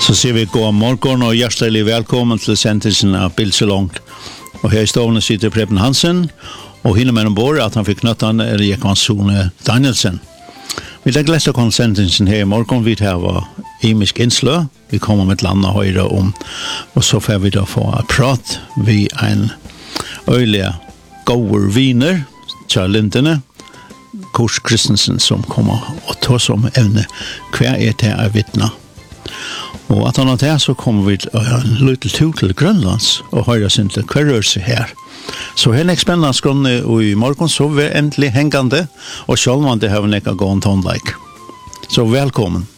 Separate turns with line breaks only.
Så ser vi god morgon og hjertelig velkommen til sendelsen av Bild så langt. Og her i stående sitter Preben Hansen, og hinner med ombord at han fikk knøttene Jekvann Sone Danielsen. Vi legger lest av sendelsen her i morgen, vi tar imisk innslø, vi kommer med et land og høyre om, og så får vi da få prat ved en øyelig gård viner, Charles Lindene, Kors Kristensen, som kommer og tar som evne hva det vittne. Og at han har det, så kommer vi til en liten tur til Grønlands og høyre sin til hver rørelse her. Så her er spennende skrønne, og i morgen så er vi endelig hengende, og selv om det har vi ikke gått en tonelike. Så velkommen.